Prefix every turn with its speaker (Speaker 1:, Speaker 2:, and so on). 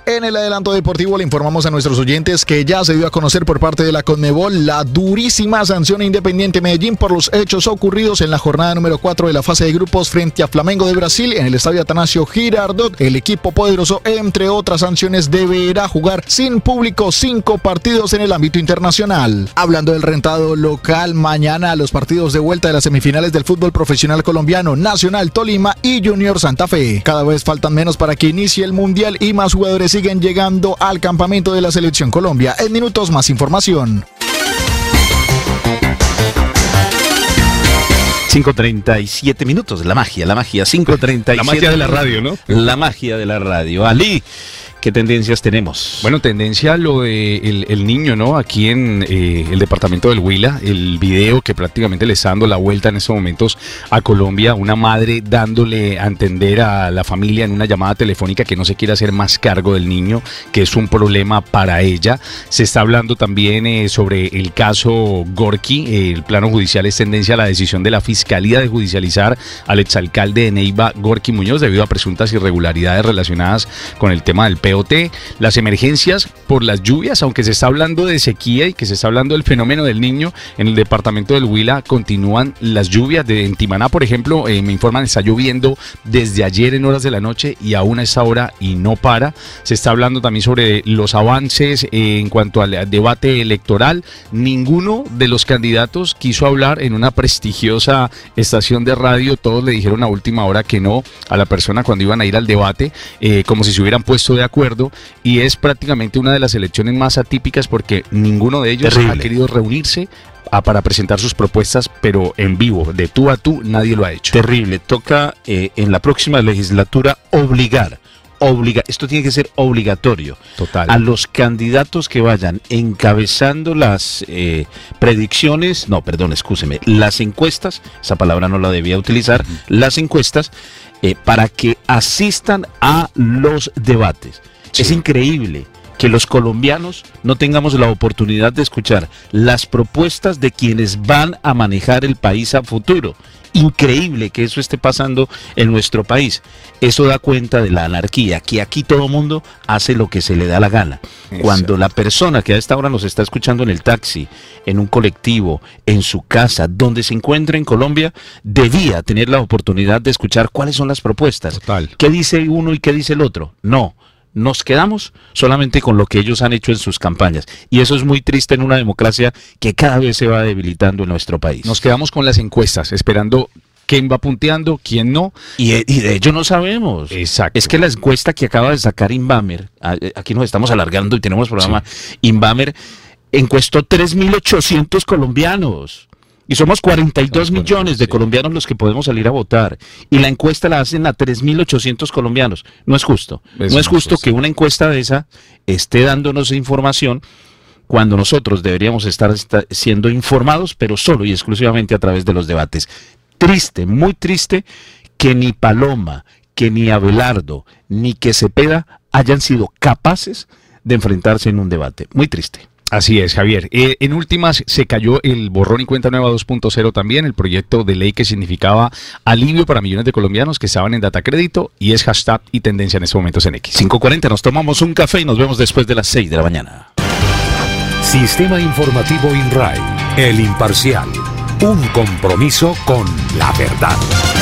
Speaker 1: En el adelanto deportivo le informamos a nuestros oyentes que ya se dio a conocer por parte de la Conmebol la durísima sanción a Independiente Medellín por los hechos ocurridos en la jornada número 4 de la fase de grupos frente a Flamengo de Brasil en el estadio Atanasio Girardot. El equipo poderoso, entre otras sanciones, deberá jugar sin público 5 partidos en el ámbito internacional. Hablando del rentado local, mañana los partidos de vuelta de las semifinales del fútbol profesional colombiano, Nacional Tolima y Junior Santa Fe. Cada vez faltan menos para que inicie el Mundial y más jugadores siguen llegando al campamento de la Selección Colombia. En minutos más información.
Speaker 2: 5:37 minutos, la magia, 5:37.
Speaker 3: La magia de la radio, ¿no?
Speaker 2: La magia de la radio. Ali, ¿qué tendencias tenemos?
Speaker 3: Bueno, tendencia lo de el niño, ¿no? Aquí en el departamento del Huila, el video que prácticamente le está dando la vuelta en estos momentos a Colombia, una madre dándole a entender a la familia en una llamada telefónica que no se quiere hacer más cargo del niño, que es un problema para ella. Se está hablando también sobre el caso Gorky. El plano judicial es tendencia a la decisión de la Fiscalía de judicializar al exalcalde de Neiva, Gorky Muñoz, debido a presuntas irregularidades relacionadas con el tema del POT, las emergencias por las lluvias, aunque se está hablando de sequía y que se está hablando del fenómeno del niño en el departamento del Huila, continúan las lluvias. En Timaná, por ejemplo, me informan, está lloviendo desde ayer en horas de la noche y aún a esta hora y no para. Se está hablando también sobre los avances en cuanto al debate electoral. Ninguno de los candidatos quiso hablar en una prestigiosa estación de radio. Todos le dijeron a última hora que no a la persona cuando iban a ir al debate, como si se hubieran puesto de acuerdo, y es prácticamente una de las elecciones más atípicas porque ninguno de ellos ha querido reunirse para presentar sus propuestas, pero en vivo, de tú a tú, nadie lo ha hecho.
Speaker 2: Terrible. Toca en la próxima legislatura obligar, esto tiene que ser obligatorio.
Speaker 3: Total.
Speaker 2: A los candidatos que vayan encabezando las las encuestas, esa palabra no la debía utilizar, las encuestas, para que asistan a los debates. Sí. Es increíble que los colombianos no tengamos la oportunidad de escuchar las propuestas de quienes van a manejar el país a futuro. Increíble que eso esté pasando en nuestro país. Eso da cuenta de la anarquía, que aquí todo mundo hace lo que se le da la gana. Eso. Cuando la persona que a esta hora nos está escuchando en el taxi, en un colectivo, en su casa, donde se encuentre en Colombia, debía tener la oportunidad de escuchar cuáles son las propuestas.
Speaker 3: Total.
Speaker 2: ¿Qué dice uno y qué dice el otro? No. Nos quedamos solamente con lo que ellos han hecho en sus campañas, y eso es muy triste en una democracia que cada vez se va debilitando en nuestro país.
Speaker 3: Nos quedamos con las encuestas, esperando quién va punteando, quién no.
Speaker 2: Y de ello no sabemos.
Speaker 3: Exacto.
Speaker 2: Es que la encuesta que acaba de sacar Inbamer, aquí nos estamos alargando y tenemos programa, sí. Inbamer encuestó 3.800 colombianos. Y somos 42 millones de colombianos los que podemos salir a votar. Y la encuesta la hacen a 3.800 colombianos. No es justo. No es justo que una encuesta de esa esté dándonos información cuando nosotros deberíamos estar siendo informados, pero solo y exclusivamente a través de los debates. Triste, muy triste, que ni Paloma, que ni Abelardo, ni que Cepeda hayan sido capaces de enfrentarse en un debate. Muy triste.
Speaker 3: Así es, Javier. En últimas, se cayó el borrón y cuenta nueva 2.0 también, el proyecto de ley que significaba alivio para millones de colombianos que estaban en data crédito, y es hashtag y tendencia en estos momentos en X.
Speaker 2: 5:40, nos tomamos un café y nos vemos después de las 6 de la mañana.
Speaker 4: Sistema Informativo INRAE, el imparcial, un compromiso con la verdad.